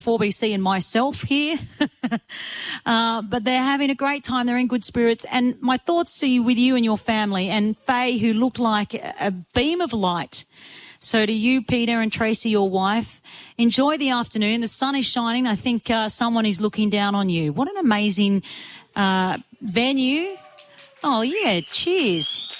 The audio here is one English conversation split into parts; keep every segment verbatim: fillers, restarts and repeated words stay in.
four B C and myself here. uh, but they're having a great time. They're in good spirits. And my thoughts to you with you and your family, and Faye, who looked like a beam of light. So to you, Peter, and Tracy, your wife, enjoy the afternoon. The sun is shining. I think uh, someone is looking down on you. What an amazing uh, venue. Oh, yeah, cheers.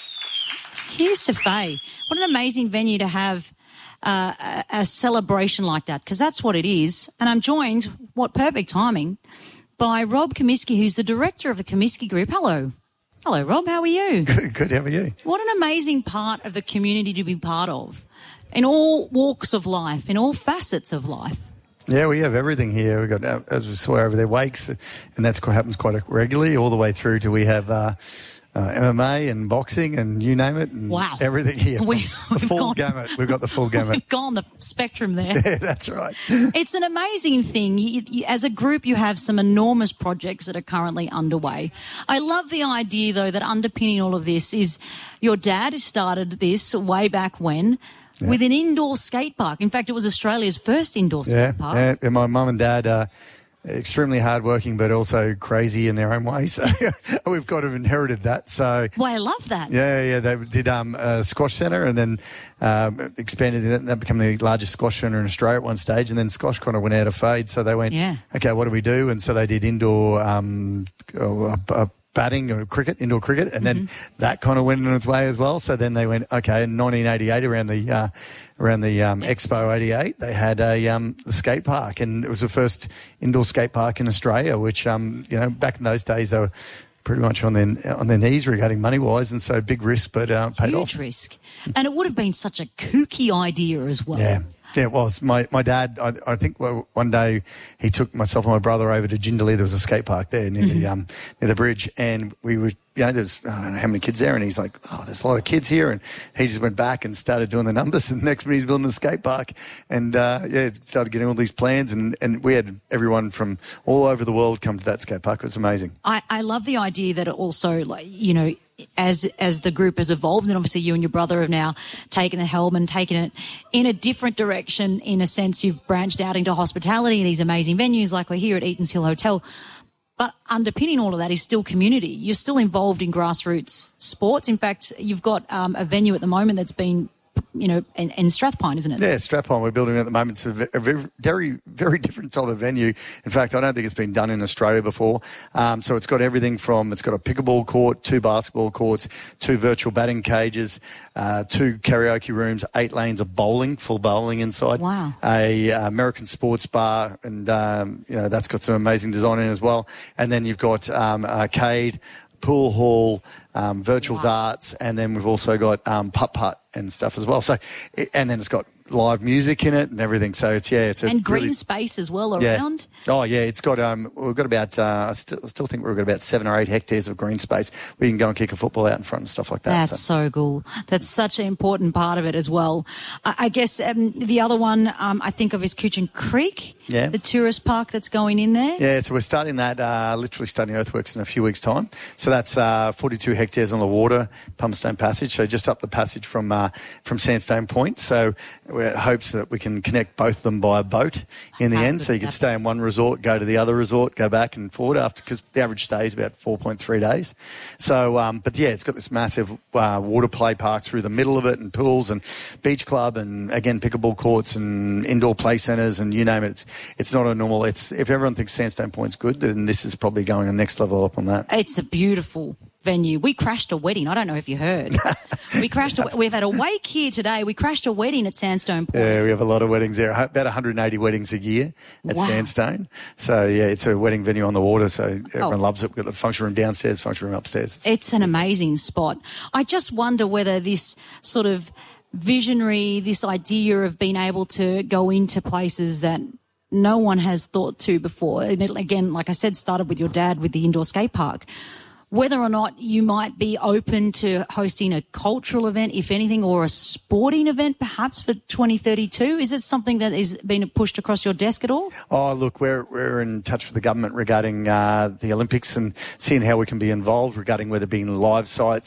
Here's to Faye. What an amazing venue to have uh, a, a celebration like that, because that's what it is. And I'm joined, what perfect timing, by Rob Comiskey, who's the director of the Comiskey Group. Hello. Hello, Rob. How are you? Good, good. How are you? What an amazing part of the community to be part of, in all walks of life, in all facets of life. Yeah, we have everything here. We've got, as we saw over there, wakes, and that's what happens quite regularly, all the way through to we have uh, uh, M M A and boxing and you name it. And wow. Everything here. We, the we've full gone, gamut. We've got the full gamut. We've gone the spectrum there. Yeah, that's right. It's an amazing thing. You, you, as a group, you have some enormous projects that are currently underway. I love the idea, though, that underpinning all of this is your dad started this way back when. Yeah. With an indoor skate park. In fact, it was Australia's first indoor skate yeah, park. Yeah, and my mum and dad are extremely hardworking, but also crazy in their own way. So we've kind of inherited that. So well, I love that. Yeah, yeah. They did um, a squash centre and then um, expanded it, and that became the largest squash centre in Australia at one stage. And then squash kind of went out of fade. So they went, yeah. okay, what do we do? And so they did indoor um, uh, uh, batting or cricket, indoor cricket, and then mm-hmm. that kind of went on its way as well. So then they went, okay, in nineteen eighty-eight, around the uh, around the um, Expo eighty-eight, they had a um, the skate park, and it was the first indoor skate park in Australia. Which um, you know, back in those days, they were pretty much on their on their knees regarding money wise, and so big risk, but uh, paid Huge off. Huge risk, and it would have been such a kooky idea as well. Yeah. Yeah, it was. My my dad, I, I think well, one day he took myself and my brother over to Jindalee. There was a skate park there near mm-hmm. the um near the bridge, and we were, you know, there's, I don't know how many kids there, and he's like, oh, there's a lot of kids here, and he just went back and started doing the numbers, and the next minute he's building a skate park, and uh, yeah, started getting all these plans, and, and we had everyone from all over the world come to that skate park. It was amazing. I, I love the idea that it also, like, you know, as as the group has evolved, and obviously you and your brother have now taken the helm and taken it in a different direction. In a sense, you've branched out into hospitality, these amazing venues like we're here at Eaton's Hill Hotel. But underpinning all of that is still community. You're still involved in grassroots sports. In fact, you've got um, a venue at the moment that's been, you know, in, in Strathpine, isn't it? Yeah, Strathpine. We're building at the moment. It's a very, very, very different type of venue. In fact, I don't think it's been done in Australia before. Um, so it's got everything from, it's got a pickleball court, two basketball courts, two virtual batting cages, uh, two karaoke rooms, eight lanes of bowling, full bowling inside. Wow. A uh, American sports bar, and, um, you know, that's got some amazing design in as well. And then you've got um, arcade, pool hall, um, virtual wow. darts, and then we've also got um, putt-putt and stuff as well. So, and then it's got live music in it and everything. So it's, yeah, it's a and green really, space as well yeah. around. Oh yeah, it's got um, we've got about uh, I still, still think we've got about seven or eight hectares of green space where you can go and kick a football out in front and stuff like that. That's so, so cool. That's such an important part of it as well. I, I guess um, the other one um, I think of is Coochin Creek, yeah, the tourist park that's going in there. Yeah, so we're starting that, uh, literally starting earthworks in a few weeks' time. So that's uh, forty-two hectares on the water, Pumicestown Passage. So just up the passage from uh, from Sandstone Point. So we hopes that we can connect both of them by a boat in the end. So you could stay in one resort, go to the other resort, go back and forward after, because the average stay is about four point three days. So, um, but yeah, it's got this massive uh, water play park through the middle of it, and pools and beach club, and again, pickleball courts and indoor play centres, and you name it. It's, it's not a normal, it's, if everyone thinks Sandstone Point's good, then this is probably going a next level up on that. It's a beautiful venue. We crashed a wedding. I don't know if you heard. We crashed. A, we've had a wake here today. We crashed a wedding at Sandstone Point. Yeah, we have a lot of weddings there. About one hundred eighty weddings a year at wow. Sandstone. So yeah, it's a wedding venue on the water. So everyone oh. loves it. We've got the function room downstairs, function room upstairs. It's, it's an amazing spot. I just wonder whether this sort of visionary, this idea of being able to go into places that no one has thought to before. And it, again, like I said, started with your dad with the indoor skate park. Whether or not you might be open to hosting a cultural event, if anything, or a sporting event perhaps for twenty thirty-two. Is it something that is being pushed across your desk at all? Oh, look, we're we're in touch with the government regarding uh, the Olympics and seeing how we can be involved regarding whether it being live sites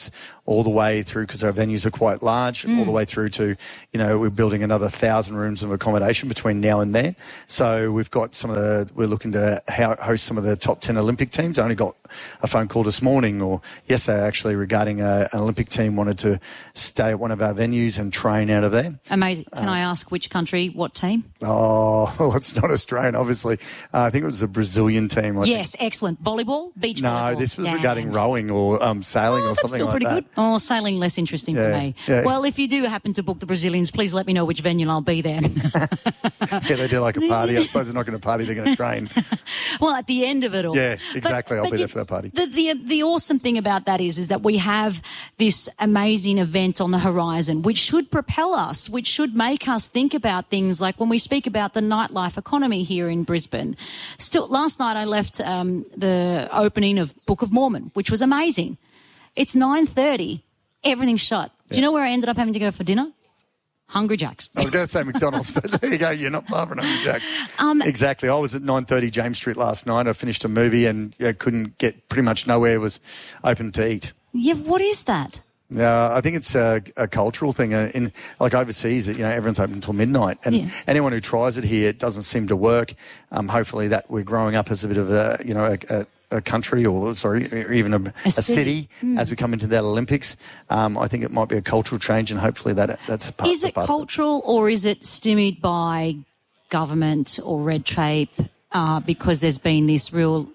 all the way through, because our venues are quite large, mm. all the way through to, you know, we're building another thousand rooms of accommodation between now and then. So we've got some of the, we're looking to host some of the top ten Olympic teams. I only got a phone call this morning or yesterday actually regarding a, an Olympic team wanted to stay at one of our venues and train out of there. Amazing. Can uh, I ask which country, what team? Oh, well, it's not Australian, obviously. Uh, I think it was a Brazilian team. I yes, think. Excellent. Volleyball? Beach no, volleyball? No, this was Damn. regarding rowing or um, sailing oh, or something still like pretty that. Good. Oh, sailing less interesting yeah, for me. Yeah. Well, if you do happen to book the Brazilians, please let me know which venue I'll be there. yeah, they do like a party. I suppose they're not going to party, they're going to train. Well, at the end of it all. Yeah, exactly. But, I'll but be you, there for that party. The, the, the awesome thing about that is, is that we have this amazing event on the horizon, which should propel us, which should make us think about things like when we speak about the nightlife economy here in Brisbane. Still, last night I left um, the opening of Book of Mormon, which was amazing. It's nine thirty. Everything's shut. Yeah. Do you know where I ended up having to go for dinner? Hungry Jack's. I was going to say McDonald's, but there you go. You're not far from Hungry Jack's. Um, exactly. I was at nine thirty James Street last night. I finished a movie and yeah, couldn't get pretty much nowhere was open to eat. Yeah, what is that? Yeah, I think it's a, a cultural thing. In like overseas, you know, everyone's open until midnight, and yeah. anyone who tries it here, it doesn't seem to work. Um, hopefully, that we're growing up as a bit of a, you know, a, a a country or, sorry, or even a, a, a city, city mm. as we come into that Olympics. Um, I think it might be a cultural change, and hopefully that that's a part. Is it part cultural, or is it stymied by government or red tape? Uh, because there's been this real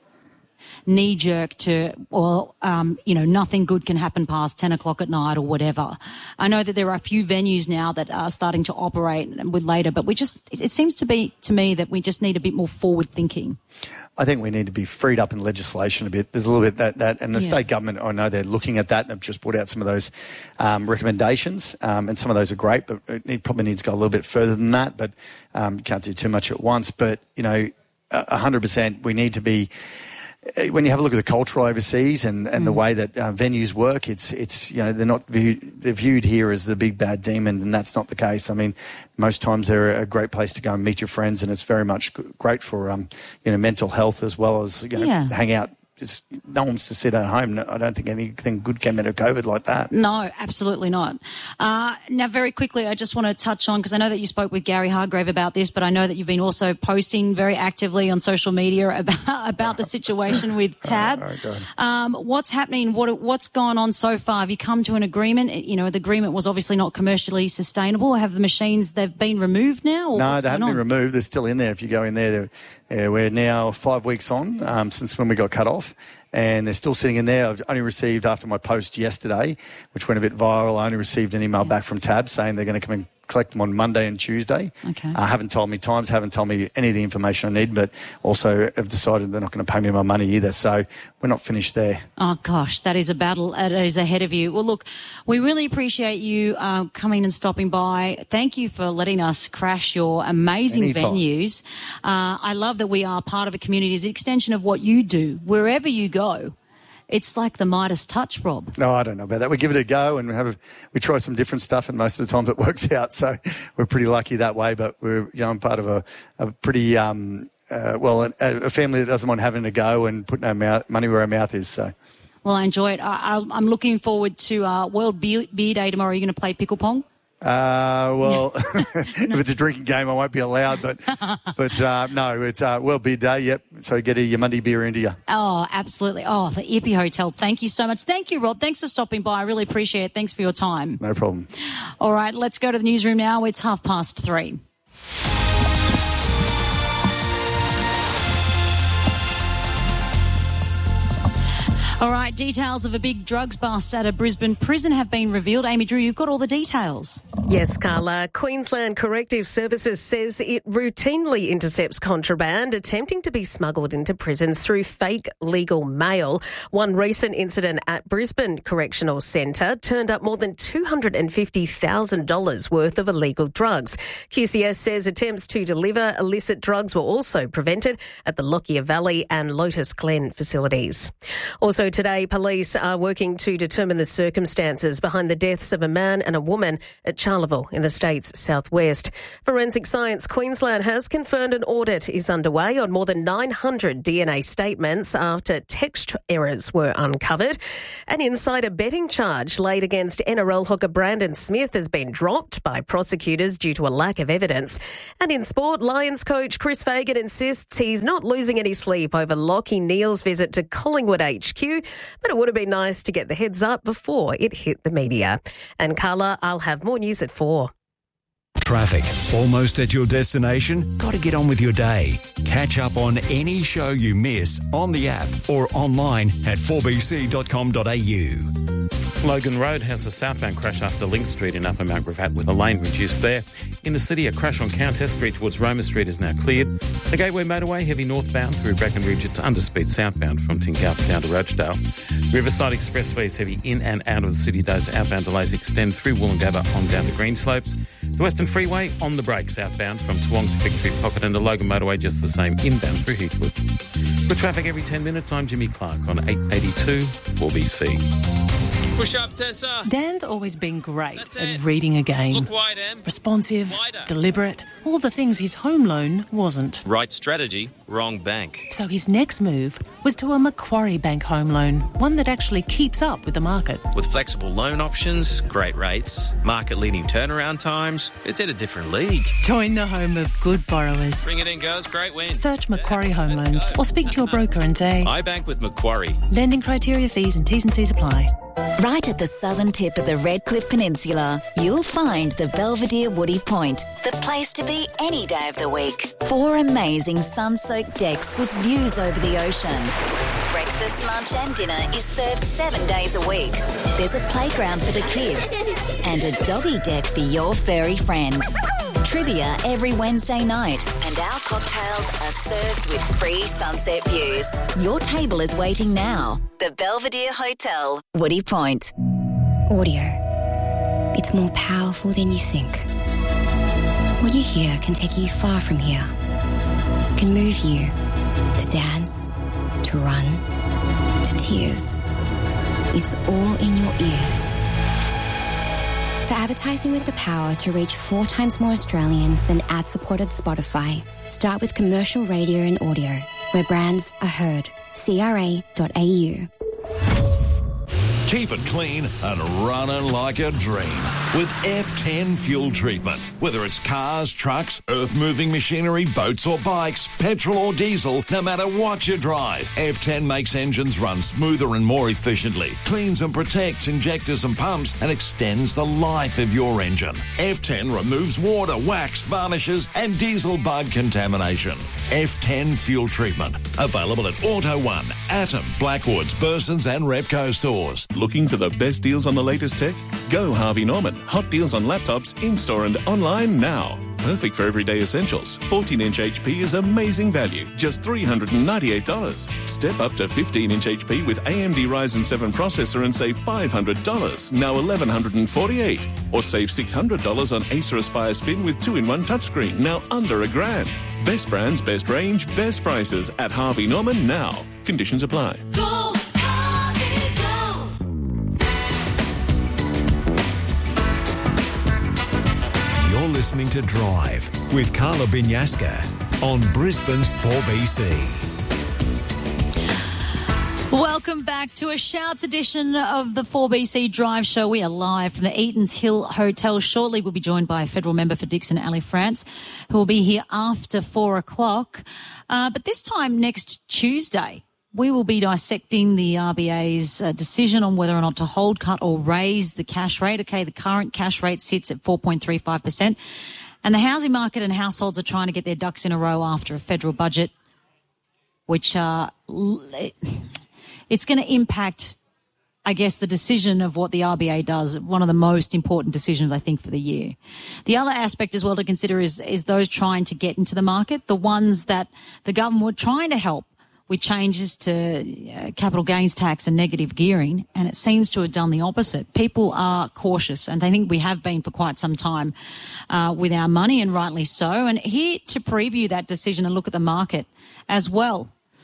knee-jerk to, or, um, you know, nothing good can happen past ten o'clock at night or whatever. I know that there are a few venues now that are starting to operate with later, but we just, it seems to be, to me, that we just need a bit more forward thinking. I think we need to be freed up in legislation a bit. There's a little bit that, that and the yeah. state government, I know they're looking at that and have just brought out some of those um, recommendations, um, and some of those are great, but it probably needs to go a little bit further than that, but um, you can't do too much at once. But, you know, one hundred percent we need to be, when you have a look at the culture overseas and, and mm. the way that uh, venues work, it's, it's, you know, they're not viewed, they're viewed here as the big bad demon, and that's not the case. I mean, most times they're a great place to go and meet your friends, and it's very much great for, um, you know, mental health as well as, you know, yeah. hang out. It's, no one wants to sit at home. I don't think anything good came out of COVID like that. No, absolutely not. Uh, now, very quickly, I just want to touch on, because I know that you spoke with Gary Hargrave about this, but I know that you've been also posting very actively on social media about about the situation with Tab. Oh, um, what's happening? What what's gone on so far? Have you come to an agreement? You know, the agreement was obviously not commercially sustainable. Have the machines, they've been removed now? Or no, they haven't on? been removed. They're still in there. If you go in there, uh, we're now five weeks on um, since when we got cut off. And they're still sitting in there. I've only received, after my post yesterday, which went a bit viral, I only received an email yeah. back from Tab saying they're going to come and collect them on Monday and Tuesday. Okay. Uh, haven't told me times, haven't told me any of the information I need, but also have decided they're not going to pay me my money either. So we're not finished there. Oh, gosh, that is a battle that is ahead of you. Well, look, we really appreciate you uh, coming and stopping by. Thank you for letting us crash your amazing Anytime. venues. Uh, I love that we are part of a community. It's an extension of what you do, wherever you go. It's like the Midas touch, Rob. No, I don't know about that. We give it a go and we have a, we try some different stuff, and most of the time it works out. So we're pretty lucky that way. But we're, you know, I'm part of a, a pretty um, uh, well a, a family that doesn't mind having a go and putting our mouth, money where our mouth is. So. Well, I enjoy it. I, I'm looking forward to uh, World Beer, Beer Day tomorrow. Are you going to play pickle pong? Uh, well, if it's a drinking game, I won't be allowed, but, but, uh, no, it's, uh, World Beer Day. Yep. So get a, your Monday beer into you. Oh, absolutely. Oh, the Ippy Hotel. Thank you so much. Thank you, Rob. Thanks for stopping by. I really appreciate it. Thanks for your time. No problem. All right. Let's go to the newsroom now. It's half past three. All right, details of a big drugs bust at a Brisbane prison have been revealed. Amy Drew, you've got all the details. Yes, Carla. Queensland Corrective Services says it routinely intercepts contraband attempting to be smuggled into prisons through fake legal mail. One recent incident at Brisbane Correctional Centre turned up more than two hundred fifty thousand dollars worth of illegal drugs. Q C S says attempts to deliver illicit drugs were also prevented at the Lockyer Valley and Lotus Glen facilities. Also, today, police are working to determine the circumstances behind the deaths of a man and a woman at Charleville in the state's southwest. Forensic Science Queensland has confirmed an audit is underway on more than nine hundred D N A statements after text errors were uncovered. An insider betting charge laid against N R L hooker Brandon Smith has been dropped by prosecutors due to a lack of evidence. And in sport, Lions coach Chris Fagan insists he's not losing any sleep over Lachie Neale's visit to Collingwood H Q, but it would have been nice to get the heads up before it hit the media. And Carla, I'll have more news at four. Traffic. Almost at your destination? Got to get on with your day. Catch up on any show you miss on the app or online at four b c dot com dot a u. Logan Road has a southbound crash after Link Street in Upper Mount Gravatt with a lane reduced there. In the city, a crash on Countess Street towards Roma Street is now cleared. The Gateway Motorway, heavy northbound through Breckenridge. It's underspeed southbound from Tingalp down to Rochedale. Riverside Expressway is heavy in and out of the city. Those outbound delays extend through Woolloongabba on down to Greenslopes. The Western Freeway on the break southbound from Toowong to Victory Pocket, and the Logan Motorway just the same inbound through Heathwood. For traffic every ten minutes, I'm Jimmy Clark on eight eighty-two four B C. Push up, Tessa. Dan's always been great That's at it. reading a game. Look wide, Em. Responsive, Wider. deliberate, all the things his home loan wasn't. Right strategy, wrong bank. So his next move was to a Macquarie Bank home loan, one that actually keeps up with the market. With flexible loan options, great rates, market-leading turnaround times, it's at a different league. Join the home of good borrowers. Bring it in, girls. Great win. Search Macquarie Home Let's Loans go. or speak to your broker and say, I bank with Macquarie. lending criteria, fees and T's and C's apply. Right at the southern tip of the Redcliffe Peninsula, you'll find the Belvedere Woody Point, the place to be any day of the week. Four amazing sun-soaked decks with views over the ocean. Breakfast, lunch and dinner is served seven days a week. There's a playground for the kids and a doggy deck for your furry friend. Trivia every Wednesday night, and our cocktails are served with free sunset views. Your table is waiting now. The Belvedere Hotel, Woody Point. Audio. It's more powerful than you think. What you hear can take you far from here. Can move you to dance, to run, to tears. It's all in your ears. For advertising with the power to reach four times more Australians than ad-supported Spotify, start with commercial radio and audio, where brands are heard. C R A dot A U. Keep it clean and running like a dream with F ten fuel treatment. Whether it's cars, trucks, earth-moving machinery, boats or bikes, petrol or diesel, no matter what you drive, F ten makes engines run smoother and more efficiently, cleans and protects injectors and pumps, and extends the life of your engine. F ten removes water, wax, varnishes, and diesel bug contamination. F ten fuel treatment. Available at Auto One, Atom, Blackwoods, Bursons and Repco stores. Looking for the best deals on the latest tech? Go Harvey Norman. Hot deals on laptops in-store and online now. Perfect for everyday essentials. fourteen inch H P is amazing value, just three hundred ninety-eight dollars. Step up to fifteen inch H P with A M D Ryzen seven processor and save five hundred dollars, now eleven forty-eight dollars. Or save six hundred dollars on Acer Aspire Spin with two in one touchscreen, now under a grand. Best brands, best range, best prices at Harvey Norman now. Conditions apply. Go, Harvey, go. You're listening to Drive with Carla Binyaska on Brisbane's four B C. Welcome back to a Shouts edition of the four B C Drive Show. We are live from the Eatons Hill Hotel. Shortly we'll be joined by a federal member for Dixon, Ali France, who will be here after four o'clock. Uh, but this time next Tuesday, we will be dissecting the R B A's uh, decision on whether or not to hold, cut or raise the cash rate. Okay, the current cash rate sits at four point three five percent. And the housing market and households are trying to get their ducks in a row after a federal budget, which uh, it's going to impact, I guess, the decision of what the R B A does, one of the most important decisions, I think, for the year. The other aspect as well to consider is, is those trying to get into the market, the ones that the government were trying to help with changes to uh, capital gains tax and negative gearing, and it seems to have done the opposite. People are cautious, and I think we have been for quite some time uh, with our money, and rightly so. And here to preview that decision and look at the market as well,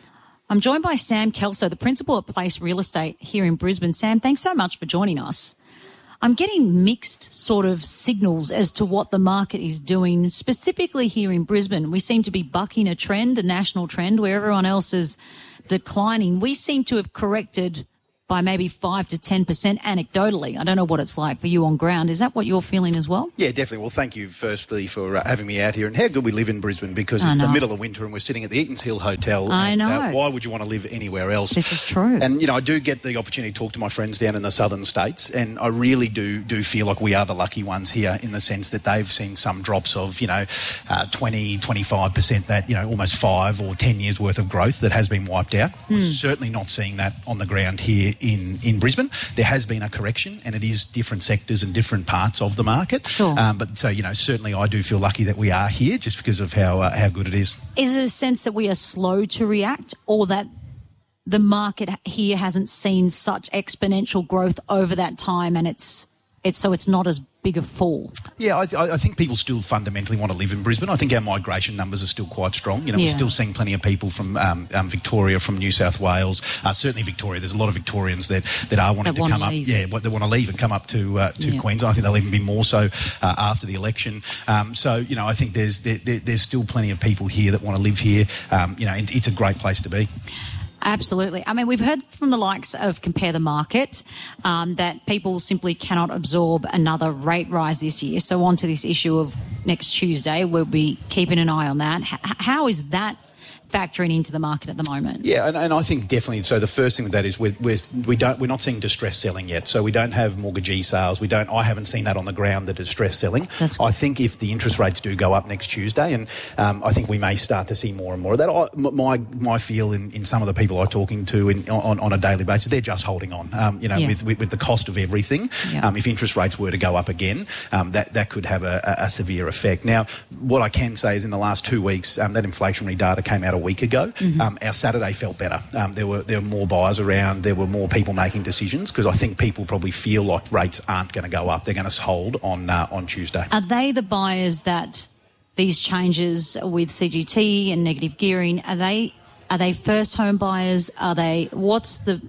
I'm joined by Sam Kelso, the principal at Place Real Estate here in Brisbane. Sam, thanks so much for joining us. I'm getting mixed sort of signals as to what the market is doing, specifically here in Brisbane. We seem to be bucking a trend, a national trend, where everyone else is declining. We seem to have corrected by maybe five to ten percent anecdotally. I don't know what it's like for you on ground. Is that what you're feeling as well? Yeah, definitely. Well, thank you firstly for uh, having me out here. And how good we live in Brisbane, because I it's the know. middle of winter and we're sitting at the Eatons Hill Hotel. I and, know. Uh, why would you want to live anywhere else? This is true. And, you know, I do get the opportunity to talk to my friends down in the southern states, and I really do do feel like we are the lucky ones here, in the sense that they've seen some drops of, you know, uh, twenty, twenty-five percent, that, you know, almost five or ten years worth of growth that has been wiped out. We're certainly not seeing that on the ground here in, in Brisbane. There has been a correction, and it is different sectors and different parts of the market. Sure. Um, but so, you know, certainly I do feel lucky that we are here, just because of how uh, how good it is. Is it a sense that we are slow to react, or that the market here hasn't seen such exponential growth over that time, and it's it's so it's not as big a fall? Yeah, I, th- I think people still fundamentally want to live in Brisbane. I think our migration numbers are still quite strong. You know, Yeah. we're still seeing plenty of people from um, um, Victoria, from New South Wales, uh, certainly Victoria. There's a lot of Victorians that, that are wanting That to wanna come up. leave. Yeah, what they want to leave and come up to uh, to Yeah. Queensland. I think they'll even be more so uh, after the election. Um, so, you know, I think there's there, there, there's still plenty of people here that want to live here. Um, you know, it, it's a great place to be. Absolutely. I mean, we've heard from the likes of Compare the Market um, that people simply cannot absorb another rate rise this year. So on to this issue of next Tuesday, we'll be keeping an eye on that. H- how is that factoring into the market at the moment? Yeah, and, and I think definitely. So the first thing with that is we're, we're we don't we're not seeing distress selling yet. So we don't have mortgagee sales. We don't. I haven't seen that on the ground, the distress selling. That's I think if the interest rates do go up next Tuesday, and um, I think we may start to see more and more of that. I, my my feel in, in some of the people I'm talking to in, on on a daily basis, they're just holding on. Um, you know, Yeah. with, with with the cost of everything. Yeah. Um, if interest rates were to go up again, um, that that could have a, a, a severe effect. Now, what I can say is in the last two weeks, um, that inflationary data came out a week ago. Mm-hmm. Um, our Saturday felt better. Um, there were there were more buyers around. There were more people making decisions, because I think people probably feel like rates aren't going to go up. They're going to hold on uh, on Tuesday. Are they the buyers that these changes with C G T and negative gearing, are they are they first home buyers? Are they, what's the,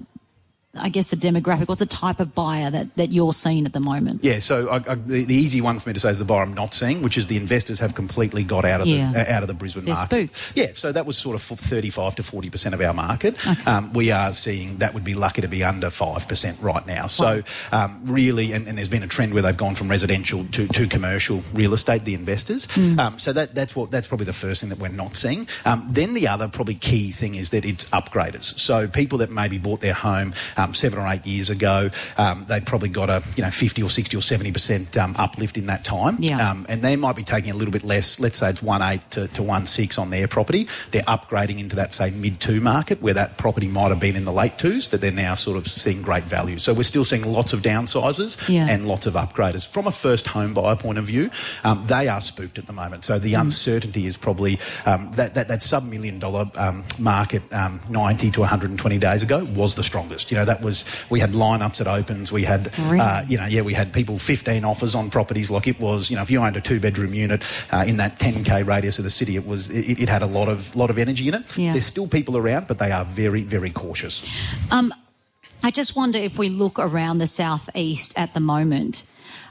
I guess, the demographic, what's the type of buyer that, that you're seeing at the moment? Yeah, so I, I, the, the easy one for me to say is the buyer I'm not seeing, which is the investors have completely got out of Yeah. the uh, out of the Brisbane They're market. spooked. Yeah, so that was sort of thirty-five to forty percent of our market. Um, we are seeing that would be lucky to be under five percent right now. So um, really, and, and there's been a trend where they've gone from residential to, to commercial real estate, the investors. Mm. Um, so that, that's what that's probably the first thing that we're not seeing. Um, then the other probably key thing is that it's upgraders. So people that maybe bought their home um, seven or eight years ago, um, they probably got a you know fifty or sixty or seventy percent um, uplift in that time. Yeah. Um, and they might be taking a little bit less. Let's say it's one eight to, to one six on their property. They're upgrading into that say mid two market, where that property might have been in the late twos, that they're now sort of seeing great value. So we're still seeing lots of downsizers Yeah. and lots of upgraders. From a first home buyer point of view, um, they are spooked at the moment. So the Mm. uncertainty is probably um, that, that that sub million dollar um, market um, ninety to one hundred twenty days ago was the strongest. You know, that was we had lineups at opens. We had Really? uh, you know yeah we had people fifteen offers on properties. Like it was, you know, if you owned a two bedroom unit uh, in that ten k radius of the city, it was it, it had a lot of lot of energy in it. Yeah. There's still people around, but they are very very cautious. Um, I just wonder if we look around the southeast at the moment,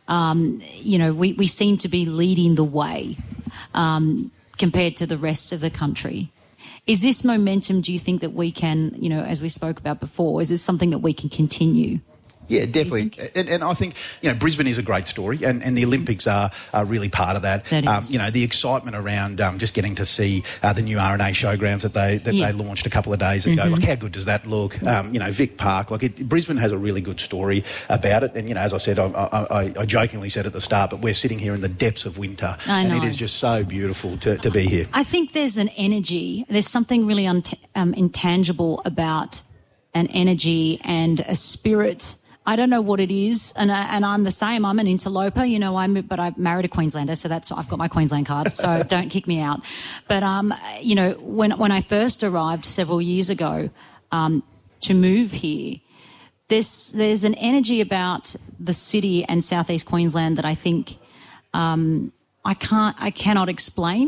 um, you know, we, we seem to be leading the way um, compared to the rest of the country. Is this momentum, do you think, that we can, you know, as we spoke about before, is this something that we can continue? Yeah, definitely. And, and I think, you know, Brisbane is a great story, and, and the Olympics are, are really part of that. That um, is. you know, the excitement around um, just getting to see uh, the new R and A showgrounds that they that Yeah. they launched a couple of days ago. Mhm. Like, how good does that look? Um, you know, Vic Park. Like, it, Brisbane has a really good story about it. And, you know, as I said, I, I, I, I jokingly said at the start, but we're sitting here in the depths of winter. I and know. it is just so beautiful to, to be here. I think there's an energy, there's something really unt- um, intangible about an energy and a spirit. I don't know what it is, and I, and I'm the same. I'm an interloper, you know. I'm, but I married a Queenslander, so that's I've got my Queensland card. So don't kick me out. But um, you know, when when I first arrived several years ago, um, to move here, there's there's an energy about the city and southeast Queensland that I think um, I can't I cannot explain.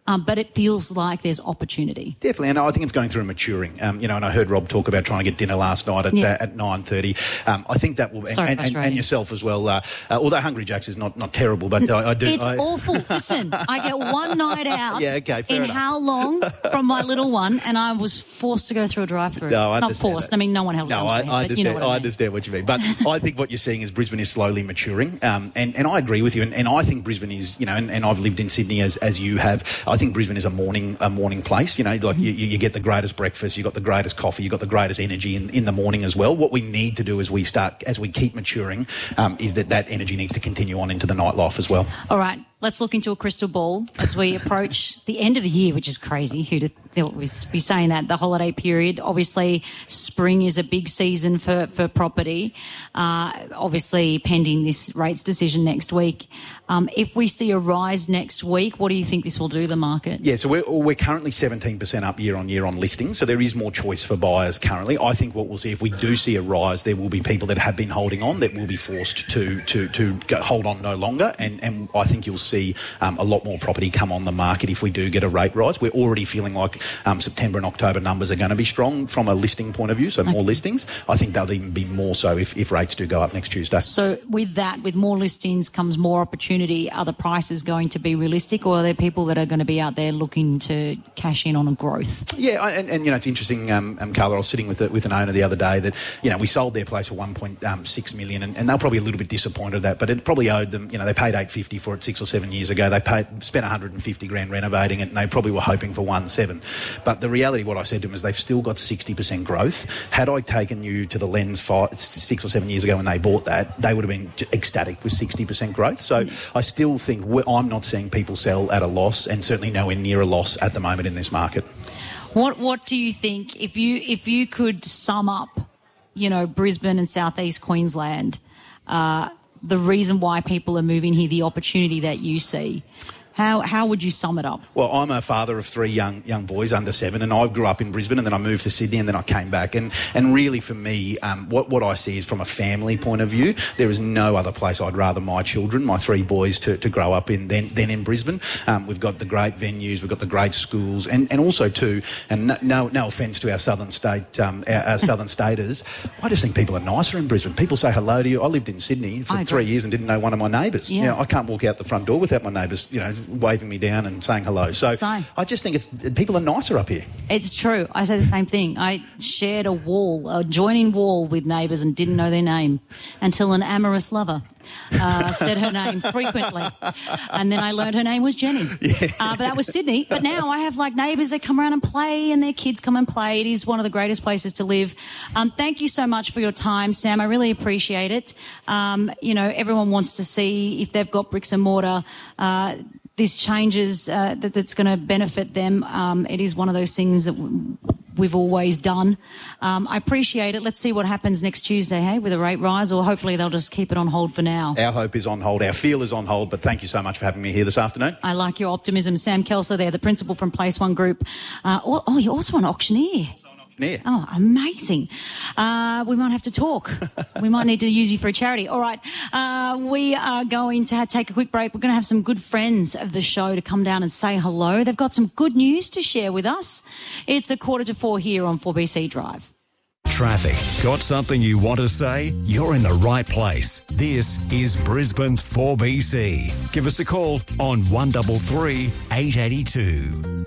um, but it feels like there's opportunity. Definitely, and I think it's going through maturing. Um, you know, and I heard Rob talk about trying to get dinner last night at, Yeah. uh, at nine thirty. Um, I think that will, Sorry, and, and, and frustrating. yourself as well. Uh, uh, although Hungry Jack's is not, not terrible, but I, I do. It's I, awful. Listen, I get one night out Yeah, okay, fair in enough. how long from my little one, and I was forced to go through a drive-through. No, I Not understand forced. that. I mean, no one held No, it I, on I me, but you know understand. what I, I mean. understand what you mean, but I think what you're seeing is Brisbane is slowly maturing, um, and and I agree with you. And, and I think Brisbane is, you know, and, and I've lived in Sydney as as you have. I think Brisbane is a morning a morning place. You know, like you, you get the greatest breakfast, you got the greatest coffee, you got the greatest energy in, in the morning as well. What we need to do as we start as we keep maturing um, is that that energy needs to continue on into the nightlife as well. All right, let's look into a crystal ball as we approach the end of the year, which is crazy. Who'd have thought we'd be saying that? The holiday period. Obviously, spring is a big season for, for property. Uh, obviously, pending this rates decision next week. Um, if we see a rise next week, what do you think this will do to the market? Yeah, so we're, we're currently seventeen percent up year on year on listings, so there is more choice for buyers currently. I think what we'll see, if we do see a rise, there will be people that have been holding on that will be forced to to to go, hold on no longer, and, and I think you'll see um, a lot more property come on the market if we do get a rate rise. We're already feeling like um, September and October numbers are going to be strong from a listing point of view, so more listings. I think they'll even be more so if, if rates do go up next Tuesday. So with that, with more listings comes more opportunity. Are the prices going to be realistic, or are there people that are going to be out there looking to cash in on a growth? Yeah, I- and, and you know, it's interesting, um, um, Carla, I was sitting with a, with an owner the other day that, you know, we sold their place for one point six million, and, and they're probably a little bit disappointed at that, but it probably owed them, you know, they paid eight fifty for it six or seven years ago. They paid, spent one hundred fifty grand renovating it, and they probably were hoping for one seven. But the reality, what I said to them is they've still got sixty percent growth. Had I taken you to the lens five, six or seven years ago when they bought that, they would have been ecstatic with sixty percent growth. So I still think we're, I'm not seeing people sell at a loss, and certainly nowhere near a loss at the moment in this market. What What do you think if you if you could sum up, you know, Brisbane and Southeast Queensland, uh, the reason why people are moving here, the opportunity that you see? How how would you sum it up? Well, I'm a father of three young young boys under seven, and I grew up in Brisbane, and then I moved to Sydney, and then I came back. And and really, for me, um, what what I see is from a family point of view, there is no other place I'd rather my children, my three boys, to, to grow up in than than in Brisbane. Um, we've got the great venues, we've got the great schools, and, and also too, and no no, no offence to our southern state um, our, our southern staters, I just think people are nicer in Brisbane. People say hello to you. I lived in Sydney for three years and didn't know one of my neighbours. Yeah. You know, I can't walk out the front door without my neighbours, you know, waving me down and saying hello. So Same. I just think it's people are nicer up here. It's true. I say the same thing. I shared a wall, a joining wall with neighbours and didn't know their name until an amorous lover uh, said her name frequently. And then I learned her name was Jenny. Yeah. Uh, but that was Sydney. But now I have like neighbours that come around and play, and their kids come and play. It is one of the greatest places to live. Um, thank you so much for your time, Sam. I really appreciate it. Um, you know, everyone wants to see if they've got bricks and mortar, uh, this changes uh, that, that's going to benefit them. Um, it is one of those things that w- we've always done. Um, I appreciate it. Let's see what happens next Tuesday, hey, with a rate rise, or hopefully they'll just keep it on hold for now. Our hope is on hold. Our feel is on hold. But thank you so much for having me here this afternoon. I like your optimism. Sam Kelso there, the principal from Place One Group. Uh, oh, oh, you're also an auctioneer. Yeah. Oh, amazing. Uh, we might have to talk. We might need to use you for a charity. All right. Uh, we are going to take a quick break. We're going to have some good friends of the show to come down and say hello. They've got some good news to share with us. It's a quarter to four here on four B C Drive. Traffic. Got something you want to say? You're in the right place. This is Brisbane's four B C. Give us a call on one three three, eight eight two.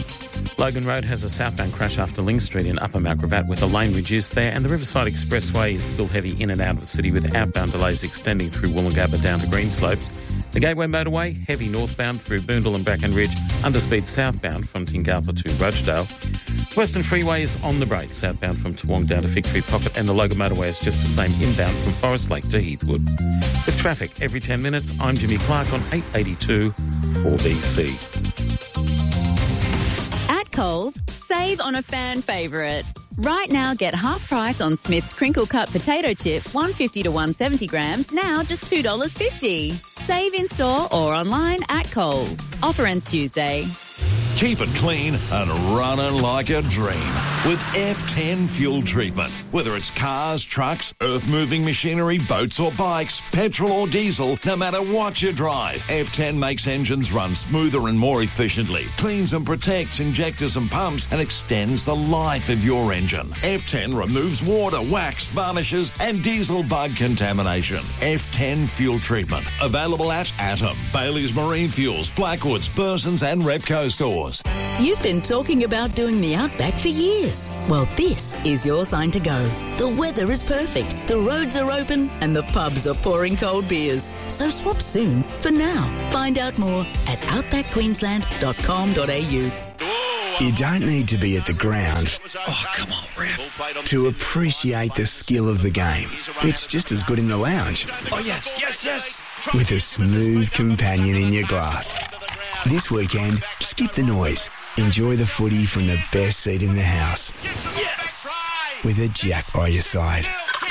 Logan Road has a southbound crash after Ling Street in Upper Mount Gravatt with a lane reduced there, and the Riverside Expressway is still heavy in and out of the city with outbound delays extending through Woolloongabba down to Greenslopes. The Gateway Motorway, heavy northbound through Boondall and Brackenridge, underspeed southbound from Tingalpa to Rudgedale. Western Freeway is on the break, southbound from Toowong down to Fig Tree Pocket, and the Logan Motorway is just the same inbound from Forest Lake to Heathwood. With traffic every ten minutes, I'm Jimmy Clark on eight eighty-two four B C. At Coles, save on a fan favourite. Right now, get half price on Smith's crinkle cut potato chips, one fifty to one seventy grams, now just two dollars fifty. Save in store or online at Coles. Offer ends Tuesday. Keep it clean and running like a dream with F ten fuel treatment. Whether it's cars, trucks, earth-moving machinery, boats or bikes, petrol or diesel, no matter what you drive, F ten makes engines run smoother and more efficiently, cleans and protects injectors and pumps, and extends the life of your engine. F ten removes water, wax, varnishes and diesel bug contamination. F ten fuel treatment. Available at Atom, Bailey's Marine Fuels, Blackwoods, Burson's and Repco stores. You've been talking about doing the Outback for years. Well, this is your sign to go. The weather is perfect, the roads are open, and the pubs are pouring cold beers. So swap soon for now. Find out more at outback queensland dot com dot a u. You don't need to be at the ground, oh come on, ref, to appreciate the skill of the game. It's just as good in the lounge. Oh, yes, yes, yes. With a smooth companion in your glass. This weekend, skip the noise. Enjoy the footy from the best seat in the house. Yes. With a Jack by your side.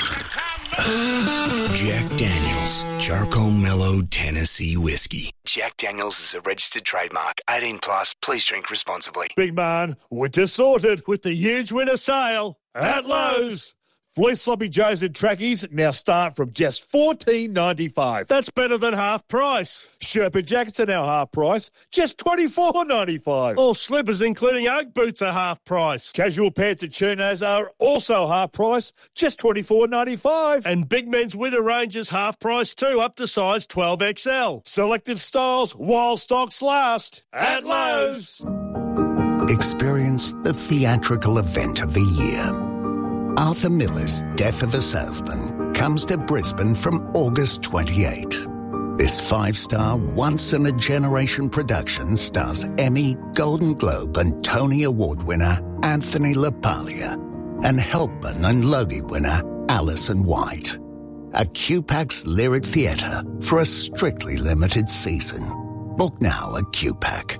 Jack Daniels, Charcoal Mellow Tennessee Whiskey. Jack Daniels is a registered trademark. eighteen plus, please drink responsibly. Big man, winter sorted with the huge winter sale at Lowe's. Fleece Sloppy Joes and trackies now start from just fourteen ninety-five. That's better than half price. Sherpa jackets are now half price, just twenty-four ninety-five. All slippers, including Oak boots, are half price. Casual pants and chinos are also half price, just twenty-four ninety-five. And big men's winter range is half price too, up to size twelve X L. Selected styles while stocks last at Lowe's. Experience the theatrical event of the year. Arthur Miller's Death of a Salesman comes to Brisbane from August twenty-eighth. This five-star, once-in-a-generation production stars Emmy, Golden Globe and Tony Award winner Anthony LaPaglia and Helpman and Logie winner Alison White. A Q PAC's Lyric Theatre for a strictly limited season. Book now at Q PAC.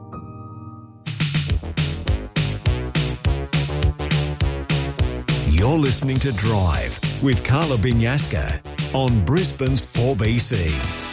You're listening to Drive with Carla Binyaska on Brisbane's four B C.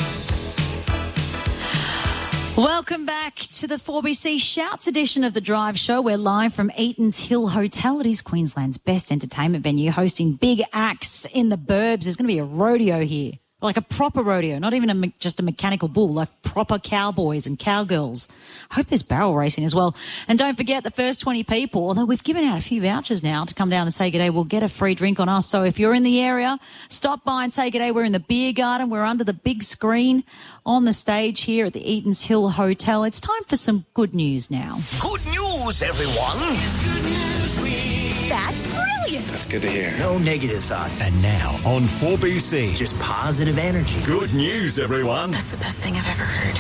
Welcome back to the four B C Shouts edition of the Drive Show. We're live from Eaton's Hill Hotel. It is Queensland's best entertainment venue, hosting big acts in the burbs. There's going to be a rodeo here. Like a proper rodeo, not even a me- just a mechanical bull, like proper cowboys and cowgirls. I hope there's barrel racing as well. And don't forget the first twenty people, although we've given out a few vouchers now to come down and say good day, we'll get a free drink on us. So if you're in the area, stop by and say good day. We're in the beer garden. We're under the big screen on the stage here at the Eaton's Hill Hotel. It's time for some good news now. Good news, everyone. Good news, we... That's brilliant. That's good to hear. No negative thoughts. And now on four B C. Just positive energy. Good news, everyone. That's the best thing I've ever heard.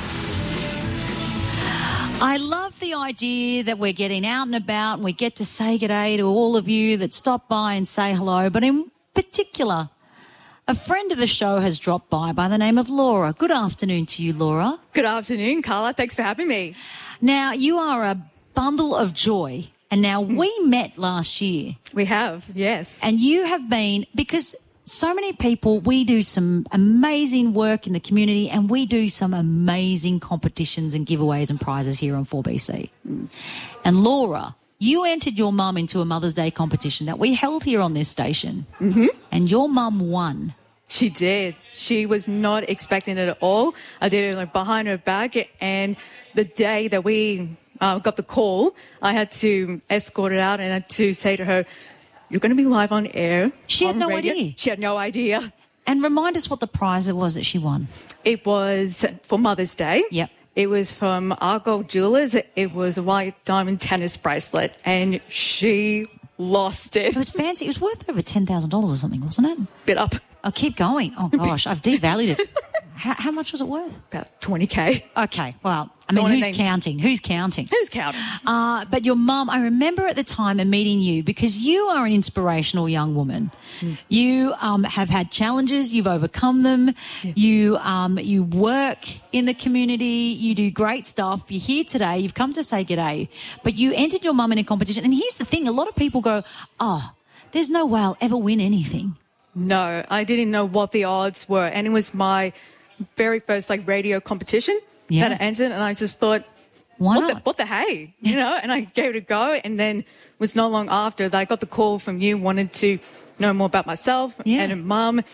I love the idea that we're getting out and about and we get to say good day to all of you that stop by and say hello. But in particular, a friend of the show has dropped by by the name of Laura. Good afternoon to you, Laura. Good afternoon, Carla. Thanks for having me. Now, you are a bundle of joy. And now we met last year. We have, yes. And you have been, because so many people, we do some amazing work in the community and we do some amazing competitions and giveaways and prizes here on four B C. Mm. And Laura, you entered your mum into a Mother's Day competition that we held here on this station. Mm-hmm. And your mum won. She did. She was not expecting it at all. I did it like behind her back, and the day that we uh, got the call, I had to escort it out and I had to say to her, "You're going to be live on air." She had no radio. idea. She had no idea. And remind us what the prize it was that she won. It was for Mother's Day. Yep. It was from Argyle Jewelers. It was a white diamond tennis bracelet, and she lost it. It was fancy. It was worth over ten thousand dollars or something, wasn't it? Bit up. Oh, keep going. Oh, gosh, I've devalued it. How, how much was it worth? About twenty K. Okay, well, I mean, who's counting? Who's counting? Who's counting? Uh, but your mum, I remember at the time and meeting you because you are an inspirational young woman. Mm. You um, have had challenges. You've overcome them. Yeah. You um, you work in the community. You do great stuff. You're here today. You've come to say g'day. But you entered your mum in a competition. And here's the thing. A lot of people go, oh, there's no way I'll ever win anything. No, I didn't know what the odds were. And it was my very first like radio competition yeah. that I entered. And I just thought, Why what not? The, what the hey? You know, and I gave it a go. And then it was not long after that I got the call from you, wanted to know more about myself Yeah. and mum.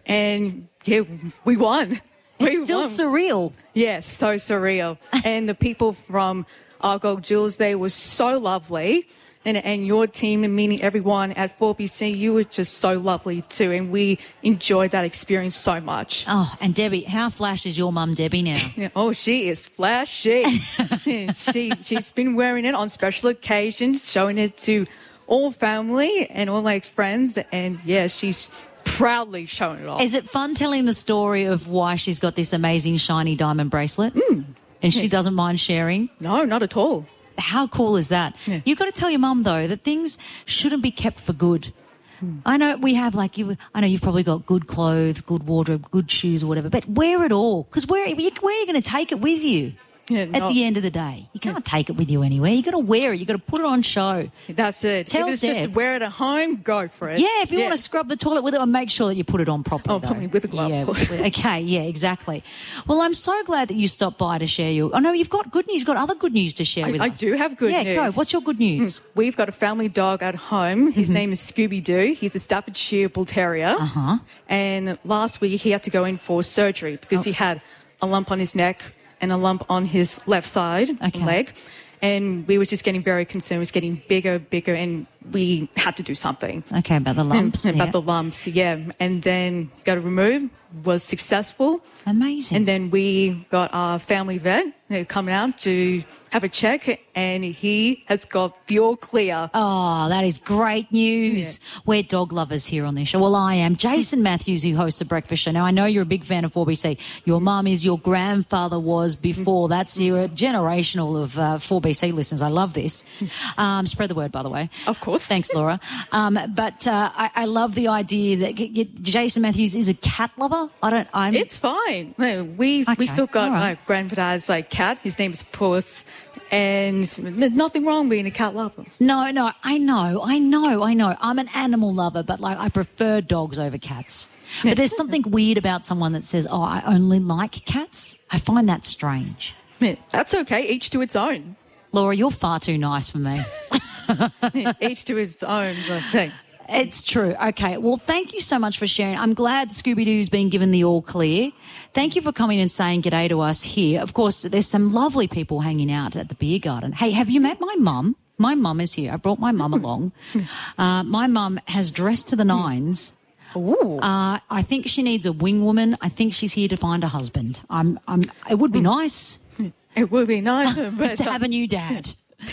And yeah, we won. It's we still won. surreal. Yeah, so surreal. And the people from Argyle Jewels, they were so lovely. And, and your team, and meaning everyone at four B C, you were just so lovely too. And we enjoyed that experience so much. Oh, and Debbie, how flash is your mum, Debbie, now? Yeah, oh, she is flashy. Yeah, she, she's been wearing it on special occasions, showing it to all family and all like friends. And yeah, she's proudly showing it off. Is it fun telling the story of why she's got this amazing shiny diamond bracelet? Mm. And she Yeah. doesn't mind sharing? No, not at all. How cool is that? Yeah. You've got to tell your mum, though, that things shouldn't be kept for good. Hmm. I know we have, like, you. I know you've probably got good clothes, good wardrobe, good shoes or whatever, but wear it all, because where, where are you going to take it with you? Yeah, At no. the end of the day, you can't take it with you anywhere. You got to wear it. You got to put it on show. That's it. Tell if it's Deb. just wear it at home, go for it. Yeah, if you want to scrub the toilet with it, or make sure that you put it on properly. Oh, though. probably with a glove. Yeah, with- okay, yeah, exactly. Well, I'm so glad that you stopped by to share your. Oh no, you've got good news. You've got other good news to share I, with I us. do have good yeah, news. go. What's your good news? Mm. We've got a family dog at home. His name is Scooby Doo. He's a Staffordshire Bull Terrier. Uh huh. And last week he had to go in for surgery because he had a lump on his neck and a lump on his left side Okay. leg. And we were just getting very concerned. It was getting bigger, bigger, and we had to do something. Okay, about the lumps. And- about yeah. the lumps, yeah. And then got it removed, was successful. Amazing. And then we got our family vet uh, coming out to have a check, and he has got the all clear. Oh, that is great news. We're dog lovers here on this show. Well, I am. Jason Matthews, who hosts the breakfast show. Now, I know you're a big fan of four B C. Your mum is, your grandfather was before. That's your generational of uh, four B C listeners. I love this. Um, spread the word, by the way. Of course. Thanks, Laura. Um, but uh, I, I love the idea that g- g- Jason Matthews is a cat lover. I don't. I'm. It's fine. No, We Okay, we still got all right. my grandfather's like cat. His name is Puss, and n- nothing wrong being a cat lover. No, no, I know, I know, I know. I'm an animal lover, but like I prefer dogs over cats. But there's something weird about someone that says, "Oh, I only like cats." I find that strange. Yeah, that's okay. Each to its own. Laura, you're far too nice for me. Each to his own. I think. It's true. Okay. Well, thank you so much for sharing. I'm glad Scooby-Doo's been given the all clear. Thank you for coming and saying g'day to us here. Of course, there's some lovely people hanging out at the beer garden. Hey, have you met my mum? My mum is here. I brought my mum along. Uh, my mum has dressed to the nines. Ooh. Uh, I think she needs a wing woman. I think she's here to find a husband. I'm, I'm, it would be nice It would be nice but to have a new dad.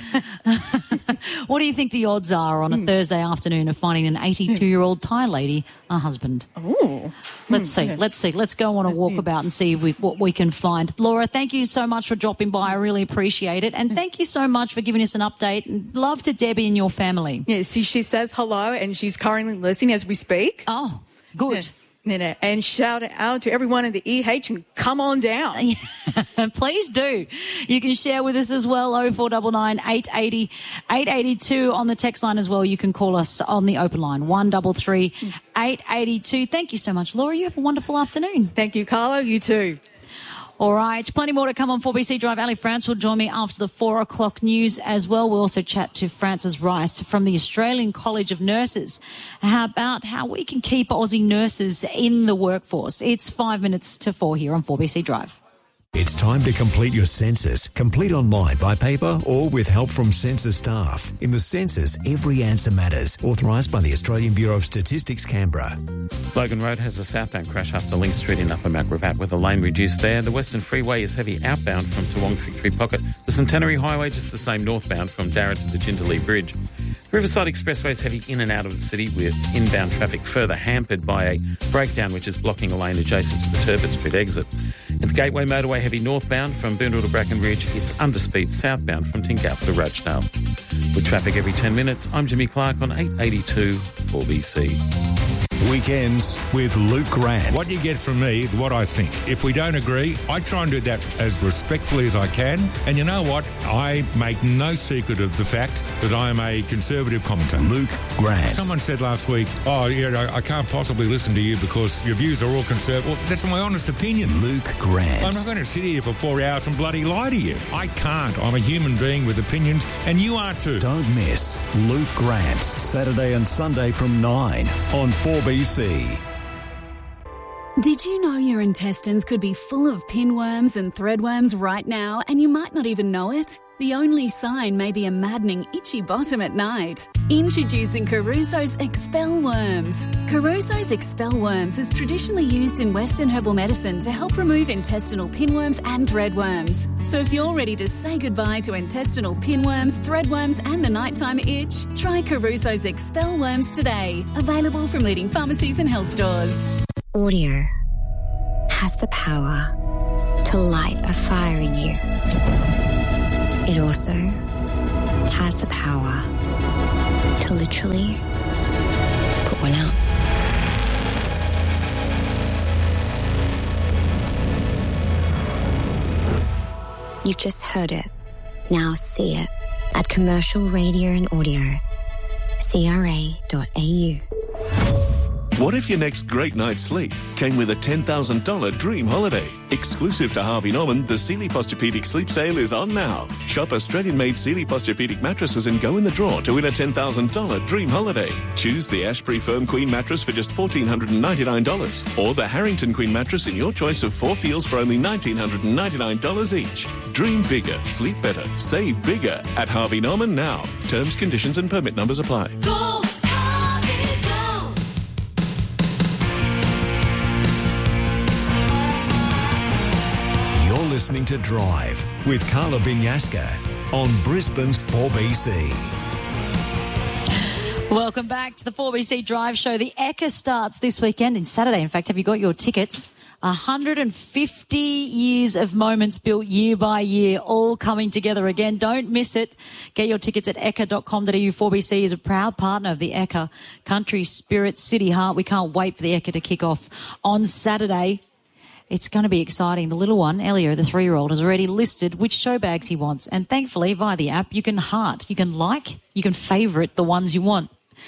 What do you think the odds are on a Thursday afternoon of finding an eighty-two-year-old Thai lady a husband? Ooh. Let's see. Let's see. Let's go on a walkabout and see if we, what we can find. Laura, thank you so much for dropping by. I really appreciate it. And thank you so much for giving us an update. And love to Debbie and your family. Yeah, see, she says hello, and she's currently listening as we speak. Oh, good. Yeah. You know, and shout out to everyone in the E H and come on down. Please do. You can share with us as well, oh four nine nine, eight eight zero, eight eight two on the text line as well. You can call us on the open line, one three three, eight eight two. Thank you so much, Laura. You have a wonderful afternoon. Thank you, Carlo. You too. All right, plenty more to come on four B C Drive. Ali France will join me after the four o'clock news as well. We'll also chat to Frances Rice from the Australian College of Nurses about how we can keep Aussie nurses in the workforce. It's five minutes to four here on four B C Drive. It's time to complete your census. Complete online, by paper, or with help from census staff. In the census, every answer matters. Authorised by the Australian Bureau of Statistics, Canberra. Logan Road has a southbound crash after Link Street in Upper Mount Gravatt with a lane reduced there. The Western Freeway is heavy outbound from Toowong Tree Pocket. The Centenary Highway just the same northbound from Darra to the Jindalee Bridge. Riverside Expressway is heavy in and out of the city with inbound traffic further hampered by a breakdown which is blocking a lane adjacent to the Turbot Street exit. And the Gateway Motorway heavy northbound from Boondall to Brackenridge. It's underspeed southbound from Tingalp to Rochedale. With traffic every ten minutes, I'm Jimmy Clark on eight eighty-two four B C. Weekends with Luke Grant. What you get from me is what I think. If we don't agree, I try and do that as respectfully as I can. And you know what? I make no secret of the fact that I am a conservative commentator. Luke Grant. Someone said last week, oh, yeah, I can't possibly listen to you because your views are all conservative. Well, that's my honest opinion. Luke Grant. I'm not going to sit here for four hours and bloody lie to you. I can't. I'm a human being with opinions, and you are too. Don't miss Luke Grant, Saturday and Sunday from nine on four B C. Did you know your intestines could be full of pinworms and threadworms right now, and you might not even know it? The only sign may be a maddening itchy bottom at night. Introducing Caruso's Expel Worms. Caruso's Expel Worms is traditionally used in Western herbal medicine to help remove intestinal pinworms and threadworms. So if you're ready to say goodbye to intestinal pinworms, threadworms and the nighttime itch, try Caruso's Expel Worms today. Available from leading pharmacies and health stores. Audio has the power to light a fire in you. It also has the power to literally put one out. You've just heard it. Now see it at Commercial Radio and Audio, C R A dot A U. What if your next great night's sleep came with a ten thousand dollars dream holiday? Exclusive to Harvey Norman, the Sealy Posturepedic Sleep Sale is on now. Shop Australian-made Sealy Posturepedic mattresses and go in the draw to win a ten thousand dollars dream holiday. Choose the Ashbury Firm Queen mattress for just one thousand four hundred ninety-nine dollars or the Harrington Queen mattress in your choice of four feels for only one thousand nine hundred ninety-nine dollars each. Dream bigger, sleep better, save bigger at Harvey Norman now. Terms, conditions and permit numbers apply. Go! Listening to Drive with Carla Binyaska on Brisbane's four B C. Welcome back to the four B C Drive Show. The Ekka starts this weekend in Saturday. In fact, have you got your tickets? one hundred fifty years of moments built year by year, all coming together again. Don't miss it. Get your tickets at ekka dot com dot a u. four B C is a proud partner of the Ekka Country Spirit City Heart. We can't wait for the Ekka to kick off on Saturday. It's going to be exciting. The little one, Elio, the three-year-old, has already listed which show bags he wants. And thankfully, via the app, you can heart, you can like, you can favourite the ones you want.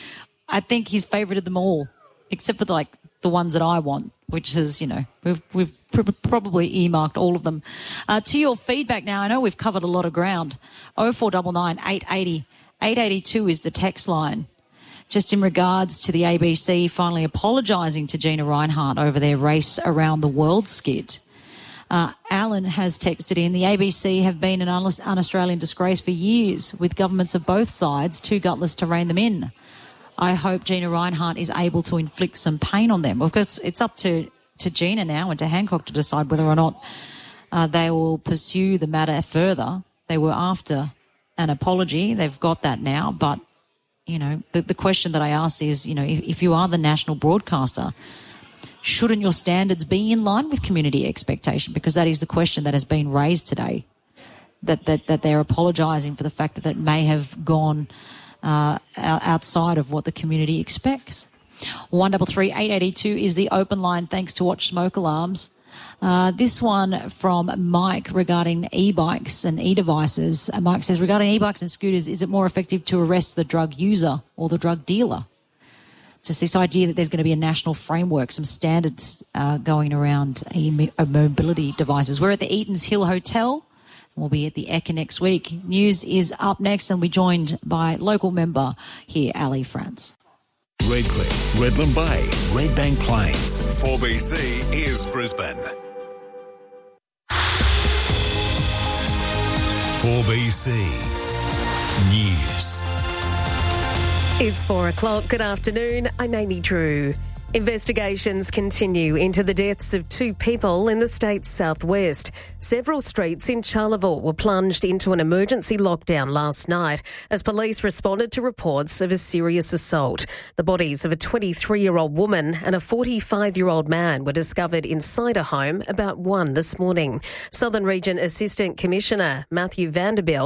I think he's favourited them all, except for the, like the ones that I want, which is, you know, we've we've pr- probably earmarked all of them. Uh, to your feedback now, I know we've covered a lot of ground. oh four nine nine, eight eight zero, eight eight two is the text line. Just in regards to the A B C finally apologising to Gina Rinehart over their Race Around the World skit. Uh, Alan has texted in, the A B C have been an un- un-Australian disgrace for years, with governments of both sides too gutless to rein them in. I hope Gina Rinehart is able to inflict some pain on them. Of course, it's up to, to Gina now and to Hancock to decide whether or not uh, they will pursue the matter further. They were after an apology. They've got that now, but you know, the, the question that I ask is, you know, if, if you are the national broadcaster, shouldn't your standards be in line with community expectation? Because that is the question that has been raised today, that that, that they're apologising for the fact that that may have gone uh, outside of what the community expects. one three three, eight eight two is the open line, thanks to Watch Smoke Alarms. Uh, this one from Mike regarding e-bikes and e-devices. Uh, Mike says, regarding e-bikes and scooters, is it more effective to arrest the drug user or the drug dealer? Just this idea that there's going to be a national framework, some standards uh, going around e-mobility devices. We're at the Eatons Hill Hotel. We'll be at the Ekka next week. News is up next, and we're joined by local member here, Ali France. Redcliffe, Redland Bay, Redbank Plains. four B C is Brisbane. four B C News. It's four o'clock. Good afternoon. I'm Amy Drew. Investigations continue into the deaths of two people in the state's southwest. Several streets in Charleville were plunged into an emergency lockdown last night as police responded to reports of a serious assault. The bodies of a twenty-three-year-old woman and a forty-five-year-old man were discovered inside a home about one this morning. Southern Region Assistant Commissioner Matthew Vanderbilt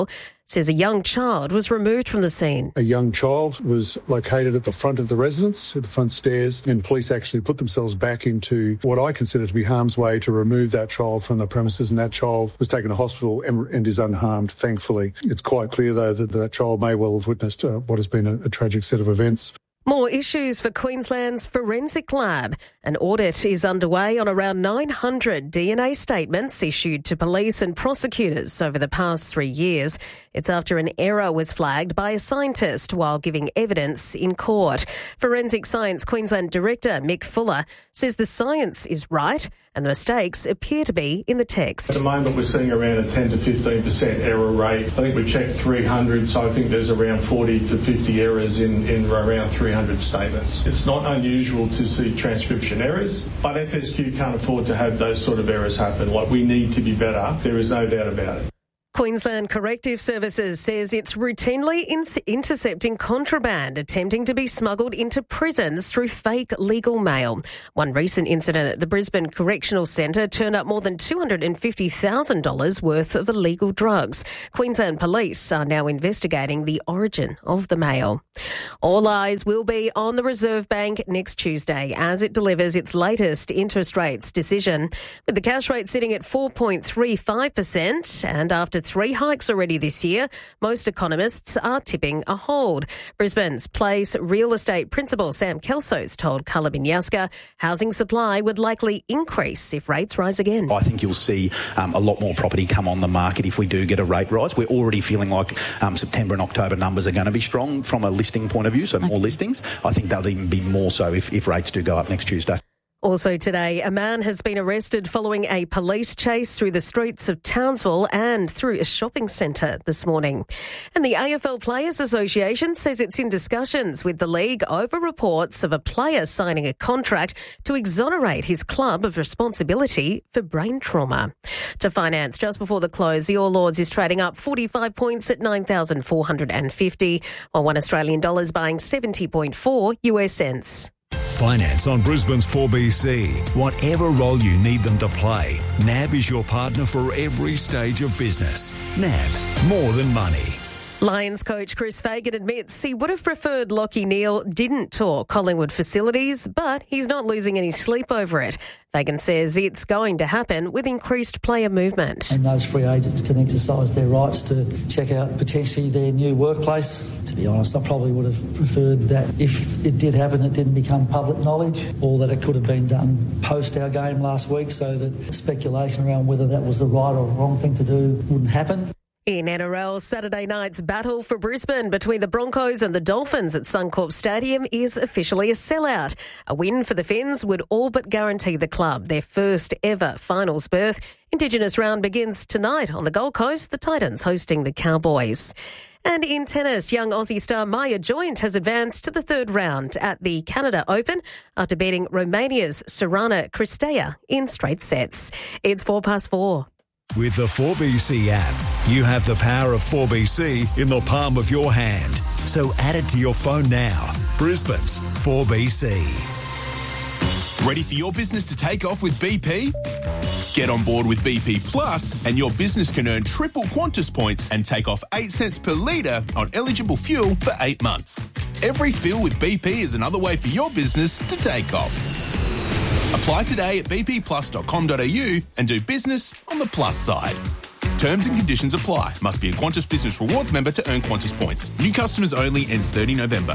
says a young child was removed from the scene. A young child was located at the front of the residence, at the front stairs, and police actually put themselves back into what I consider to be harm's way to remove that child from the premises, and that child was taken to hospital and, and is unharmed, thankfully. It's quite clear, though, that that child may well have witnessed uh, what has been a, a tragic set of events. More issues for Queensland's Forensic Lab. An audit is underway on around nine hundred D N A statements issued to police and prosecutors over the past three years. It's after an error was flagged by a scientist while giving evidence in court. Forensic Science Queensland Director Mick Fuller says the science is right and the mistakes appear to be in the text. At the moment we're seeing around a ten to fifteen percent error rate. I think we checked three hundred, so I think there's around forty to fifty errors in, in around three hundred statements. It's not unusual to see transcription errors, but F S Q can't afford to have those sort of errors happen. Like, we need to be better. There is no doubt about it. Queensland Corrective Services says it's routinely in- intercepting contraband attempting to be smuggled into prisons through fake legal mail. One recent incident at the Brisbane Correctional Centre turned up more than two hundred fifty thousand dollars worth of illegal drugs. Queensland Police are now investigating the origin of the mail. All eyes will be on the Reserve Bank next Tuesday as it delivers its latest interest rates decision, with the cash rate sitting at four point three five percent, and after three hikes already this year, most economists are tipping a hold. Brisbane's Place real estate principal Sam Kelso's told Carla Binyaska housing supply would likely increase if rates rise again. I think you'll see um, a lot more property come on the market if we do get a rate rise. We're already feeling like um, September and October numbers are going to be strong from a listing point of view, so more listings. I think they'll even be more so if, if rates do go up next Tuesday. Also today, a man has been arrested following a police chase through the streets of Townsville and through a shopping centre this morning. And the A F L Players Association says it's in discussions with the league over reports of a player signing a contract to exonerate his club of responsibility for brain trauma. To finance, just before the close, the All Ords is trading up forty-five points at nine thousand four hundred fifty, while one Australian dollar is buying seventy point four U S cents. Finance on Brisbane's four B C. Whatever role you need them to play, N A B is your partner for every stage of business. N A B, more than money. Lions coach Chris Fagan admits he would have preferred Lachie Neale didn't tour Collingwood facilities, but he's not losing any sleep over it. Fagan says it's going to happen with increased player movement. And those free agents can exercise their rights to check out potentially their new workplace. To be honest, I probably would have preferred that if it did happen, it didn't become public knowledge, or that it could have been done post our game last week so that speculation around whether that was the right or wrong thing to do wouldn't happen. In N R L, Saturday night's battle for Brisbane between the Broncos and the Dolphins at Suncorp Stadium is officially a sellout. A win for the Finns would all but guarantee the club their first ever finals berth. Indigenous round begins tonight on the Gold Coast, the Titans hosting the Cowboys. And in tennis, young Aussie star Maya Joint has advanced to the third round at the Canada Open after beating Romania's Sorana Cristea in straight sets. It's four past four. With the four B C app, you have the power of four B C in the palm of your hand. So add it to your phone now. Brisbane's four B C. Ready for your business to take off with B P? Get on board with B P Plus and your business can earn triple Qantas points and take off eight cents per litre on eligible fuel for eight months. Every fill with B P is another way for your business to take off. Apply today at b p plus dot com dot a u and do business on the plus side. Terms and conditions apply. Must be a Qantas Business Rewards member to earn Qantas points. New customers only, ends thirtieth of November.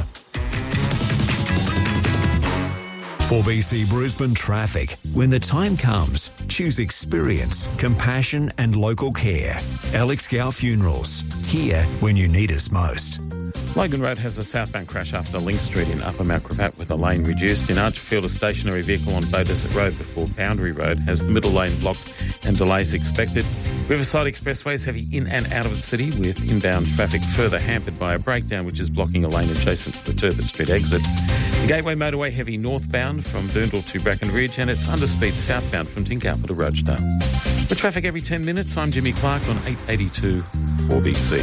four B C Brisbane traffic. When the time comes, choose experience, compassion and local care. Alex Gow Funerals. Here when you need us most. Logan Road has a southbound crash after Link Street in Upper Mount Gravatt with a lane reduced. In Archerfield, a stationary vehicle on Beaudesert Road before Boundary Road has the middle lane blocked and delays expected. Riverside Expressway is heavy in and out of the city with inbound traffic further hampered by a breakdown which is blocking a lane adjacent to the Turbot Street exit. The Gateway Motorway heavy northbound from Boondall to Bracken Ridge and it's underspeed southbound from Tinkalpa to Rochedale. For traffic every ten minutes, I'm Jimmy Clark on eight eighty-two four B C.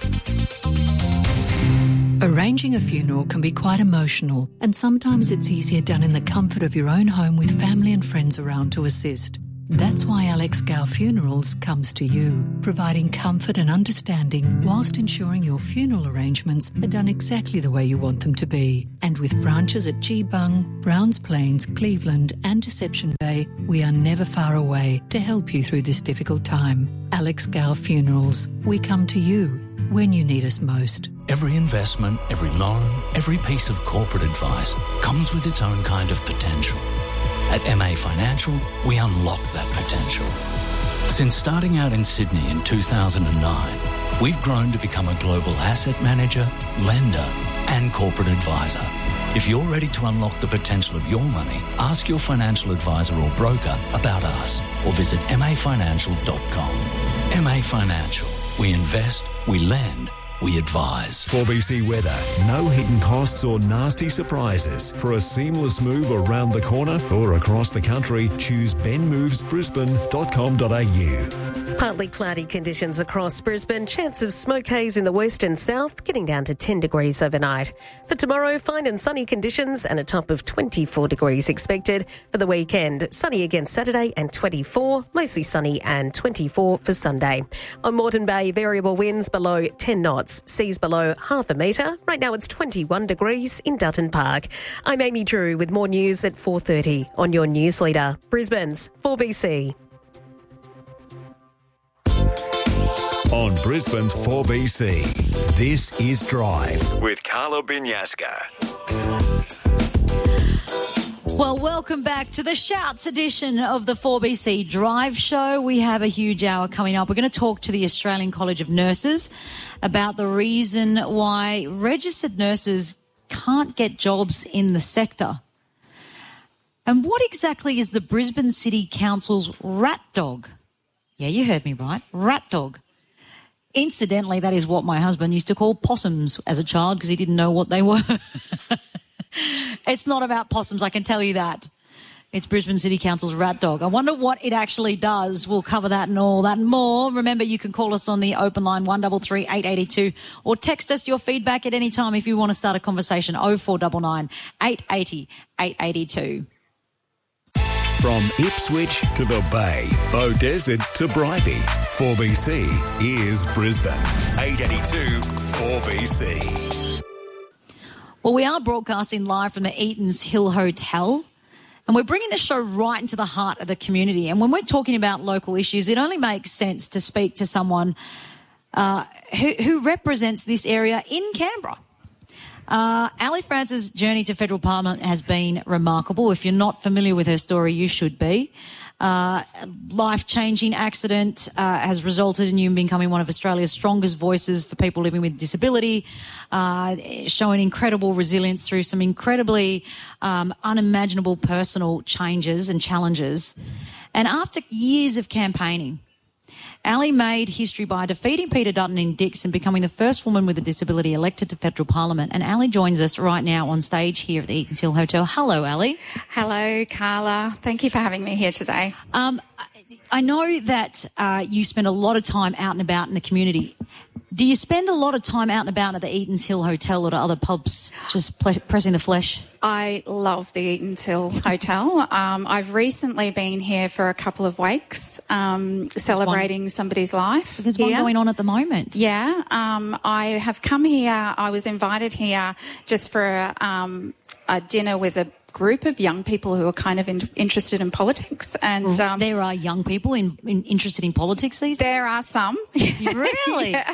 Arranging a funeral can be quite emotional, and sometimes it's easier done in the comfort of your own home with family and friends around to assist. That's why Alex Gow Funerals comes to you, providing comfort and understanding whilst ensuring your funeral arrangements are done exactly the way you want them to be. And with branches at Geebung, Browns Plains, Cleveland and Deception Bay, we are never far away to help you through this difficult time. Alex Gow Funerals, we come to you when you need us most. Every investment, every loan, every piece of corporate advice comes with its own kind of potential. At M A Financial, we unlock that potential. Since starting out in Sydney in two thousand nine, we've grown to become a global asset manager, lender and corporate advisor. If you're ready to unlock the potential of your money, ask your financial advisor or broker about us or visit m a financial dot com. M A Financial. We invest, we lend, we advise. four B C weather. No hidden costs or nasty surprises. For a seamless move around the corner or across the country, choose ben moves brisbane dot com dot a u. Partly cloudy conditions across Brisbane. Chance of smoke haze in the west and south, getting down to ten degrees overnight. For tomorrow, fine and sunny conditions and a top of twenty-four degrees expected. For the weekend, sunny again Saturday and twenty-four, mostly sunny and twenty-four for Sunday. On Moreton Bay, variable winds below ten knots, seas below half a metre. Right now it's twenty-one degrees in Dutton Park. I'm Amy Drew with more news at four thirty on your news leader, Brisbane's four B C. On Brisbane's four B C, this is Drive with Carla Binyaska. Well, welcome back to the Shouts edition of the four B C Drive Show. We have a huge hour coming up. We're going to talk to the Australian College of Nurses about the reason why registered nurses can't get jobs in the sector. And what exactly is the Brisbane City Council's rat dog? Yeah, you heard me right. Rat dog. Incidentally, that is what my husband used to call possums as a child because he didn't know what they were. It's not about possums, I can tell you that. It's Brisbane City Council's rat dog. I wonder what it actually does. We'll cover that and all that and more. Remember, you can call us on the open line one three three, eight eight two or text us your feedback at any time if you want to start a conversation, oh four nine nine, eight eight oh, eight eight two. From Ipswich to the Bay, Beaudesert to Bribie, four B C is Brisbane. eight eighty-two four B C. Well, we are broadcasting live from the Eatons Hill Hotel, and we're bringing the show right into the heart of the community. And when we're talking about local issues, it only makes sense to speak to someone uh, who, who represents this area in Canberra. Uh, Ali France's journey to federal parliament has been remarkable. If you're not familiar with her story, you should be. Uh, life-changing accident uh, has resulted in you becoming one of Australia's strongest voices for people living with disability, uh, showing incredible resilience through some incredibly um, unimaginable personal changes and challenges. And after years of campaigning, Ali made history by defeating Peter Dutton in Dix and becoming the first woman with a disability elected to federal parliament. And Ali joins us right now on stage here at the Eatons Hill Hotel. Hello, Ali. Hello, Carla. Thank you for having me here today. Um, I know that uh, you spend a lot of time out and about in the community. Do you spend a lot of time out and about at the Eatons Hill Hotel or at other pubs just ple- pressing the flesh? I love the Eatons Hill Hotel. Um, I've recently been here for a couple of weeks um, celebrating one, somebody's life. There's here. one going on at the moment. Yeah. Um, I have come here. I was invited here just for a, um, a dinner with a group of young people who are kind of in, interested in politics. And um, there are young people in, in, interested in politics these days? There are some. Really? Yeah.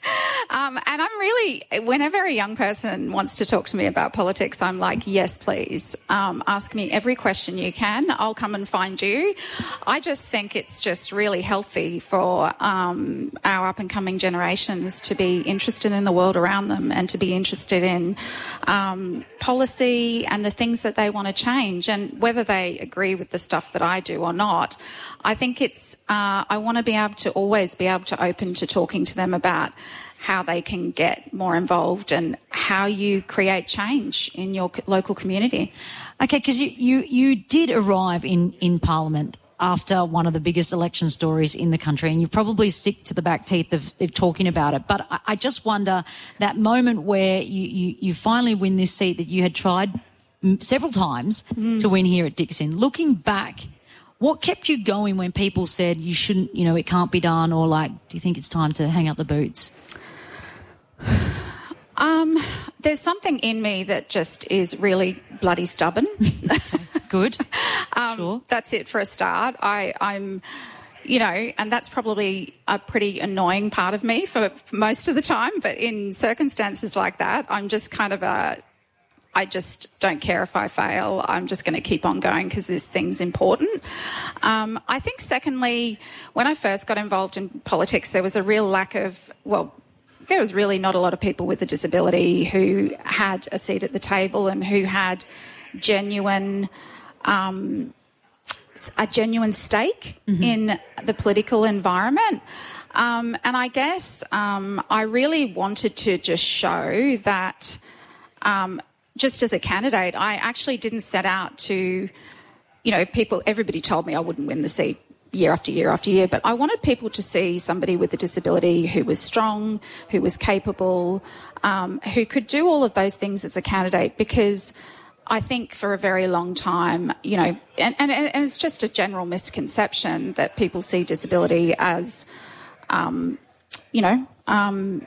Um, and I'm really, whenever a young person wants to talk to me about politics, I'm like, yes, please. Um, ask me every question you can. I'll come and find you. I just think it's just really healthy for um, our up-and-coming generations to be interested in the world around them and to be interested in um, policy and the things that they want to change. And whether they agree with the stuff that I do or not, I think it's, uh, I want to be able to always be able to open to talking to them about how they can get more involved and how you create change in your local community. Okay, because you, you, you did arrive in, in Parliament after one of the biggest election stories in the country, and you're probably sick to the back teeth of, of talking about it. But I, I just wonder, that moment where you, you, you finally win this seat that you had tried several times mm. to win here at Dixon, looking back, What kept you going when people said you shouldn't, you know, it can't be done, or like, do you think it's time to hang up the boots? Um, there's something in me that just is really bloody stubborn. Good. um, sure. That's it for a start. I, I'm, you know, and that's probably a pretty annoying part of me for, for most of the time. But in circumstances like that, I'm just kind of a, I just don't care if I fail. I'm just going to keep on going because this thing's important. Um, I think secondly, when I first got involved in politics, there was a real lack of, well, there was really not a lot of people with a disability who had a seat at the table and who had genuine, um, a genuine stake mm-hmm. in the political environment. Um, and I guess um, I really wanted to just show that um, just as a candidate, I actually didn't set out to, you know, people, everybody told me I wouldn't win the seat year after year after year, but I wanted people to see somebody with a disability who was strong, who was capable, um, who could do all of those things as a candidate, because I think for a very long time, you know, and, and, and it's just a general misconception that people see disability as, um, you know, um,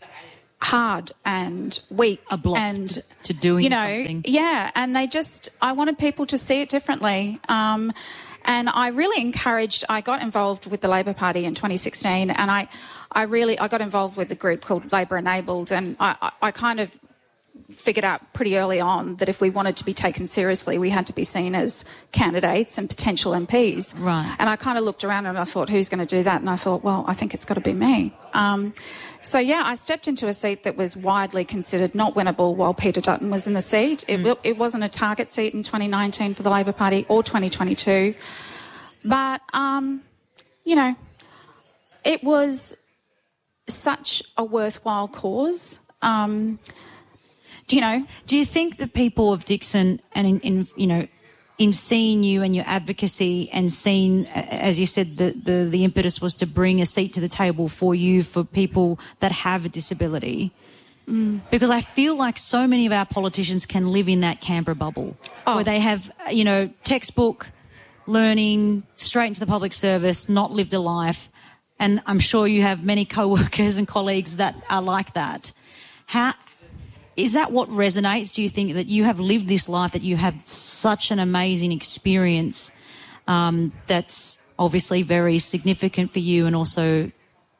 hard and weak. A block and, to doing you know, something. Yeah, and they just, I wanted people to see it differently. Um, And I really encouraged, I got involved with the Labor Party in twenty sixteen, and I, I really, I got involved with a group called Labor Enabled, and I, I, I kind of figured out pretty early on that if we wanted to be taken seriously, we had to be seen as candidates and potential M Ps. Right. And I kind of looked around and I thought, who's going to do that? And I thought, well, I think it's got to be me. Um, so, yeah, I stepped into a seat that was widely considered not winnable while Peter Dutton was in the seat. It, mm. it wasn't a target seat in twenty nineteen for the Labor Party or twenty twenty-two. But, um, you know, it was such a worthwhile cause. Um, you know. Do you think the people of Dickson and, in, in you know, in seeing you and your advocacy and seeing, as you said, the, the, the impetus was to bring a seat to the table for you, for people that have a disability? Mm. Because I feel like so many of our politicians can live in that Canberra bubble oh. where they have, you know, textbook learning, straight into the public service, not lived a life. And I'm sure you have many co-workers and colleagues that are like that. How is that what resonates? Do you think that you have lived this life, that you have such an amazing experience um, that's obviously very significant for you and also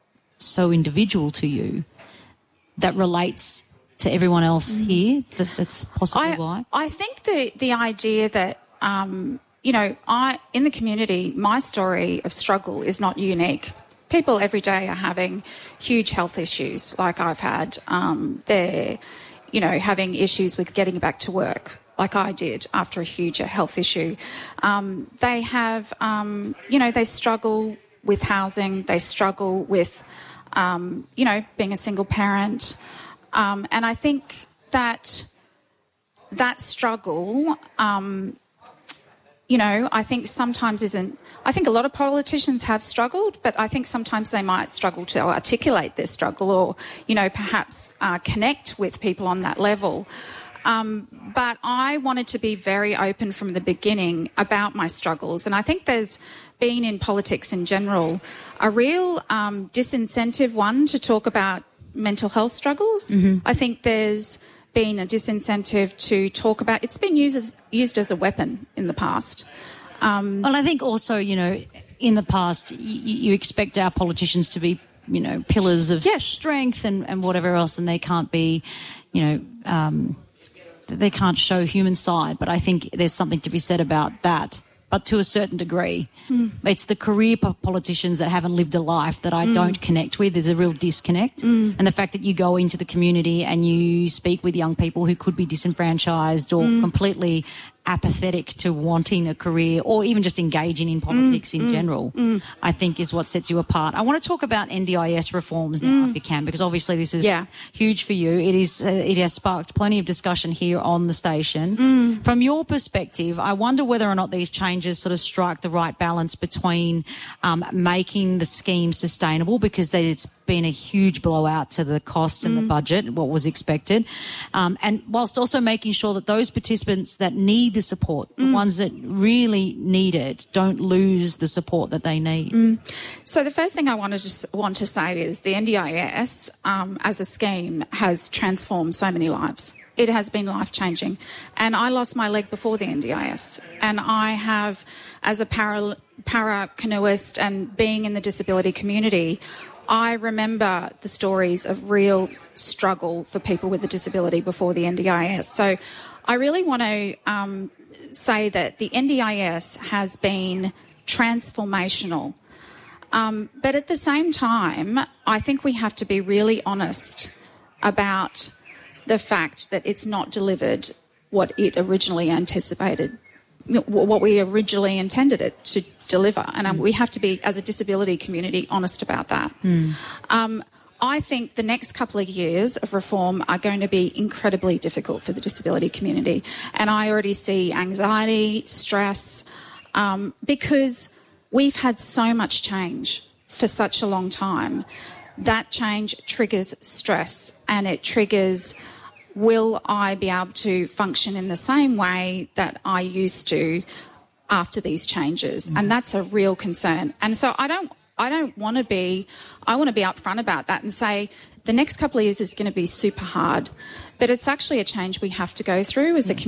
so individual to you, that relates to everyone else mm. here, that, that's possibly I, why? I think the, the idea that... Um, You know, I in the community, my story of struggle is not unique. People every day are having huge health issues like I've had. Um, they're, you know, having issues with getting back to work like I did after a huge health issue. Um, they have, um, you know, they struggle with housing. They struggle with, um, you know, being a single parent. Um, and I think that that struggle... Um, You know, I think sometimes isn't... I think a lot of politicians have struggled, but I think sometimes they might struggle to articulate their struggle or, you know, perhaps uh, connect with people on that level. Um, but I wanted to be very open from the beginning about my struggles. And I think there's been in politics in general a real um, disincentive, one, to talk about mental health struggles. Mm-hmm. I think there's... been a disincentive to talk about. It's been used as, used as a weapon in the past. Um, well, I think also, you know, in the past, you, you expect our politicians to be, you know, pillars of yes. strength and, and whatever else, and they can't be, you know, um, they can't show human side. But I think there's something to be said about that, but to a certain degree. Mm. It's the career politicians that haven't lived a life that I mm. don't connect with. There's a real disconnect. Mm. And the fact that you go into the community and you speak with young people who could be disenfranchised or mm. completely apathetic to wanting a career or even just engaging in politics mm, in mm, general, mm. I think is what sets you apart. I want to talk about N D I S reforms now, mm. if you can, because obviously this is yeah. huge for you. It is. Uh, it has sparked plenty of discussion here on the station. Mm. From your perspective, I wonder whether or not these changes sort of strike the right balance between um, making the scheme sustainable, because it's been a huge blowout to the cost and mm. the budget, what was expected, um, and whilst also making sure that those participants that need need the support. The Mm. ones that really need it don't lose the support that they need. Mm. So the first thing I want to just want to say is the N D I S um, as a scheme has transformed so many lives. It has been life-changing. And I lost my leg before the N D I S. And I have, as a para, para canoeist and being in the disability community, I remember the stories of real struggle for people with a disability before the N D I S. So I really want to um, say that the N D I S has been transformational. Um, but at the same time, I think we have to be really honest about the fact that it's not delivered what it originally anticipated, what we originally intended it to deliver. And um, we have to be, as a disability community, honest about that. Mm. Um, I think the next couple of years of reform are going to be incredibly difficult for the disability community. And I already see anxiety, stress, um, because we've had so much change for such a long time. That change triggers stress, and it triggers, will I be able to function in the same way that I used to after these changes? Mm-hmm. And that's a real concern. And so I don't I don't want to be, I want to be upfront about that and say the next couple of years is going to be super hard, but it's actually a change we have to go through as a community.